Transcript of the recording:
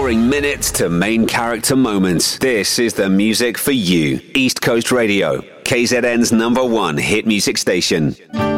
Exploring minutes to main character moments. This is the music for you. East Coast Radio, KZN's #1 hit music station.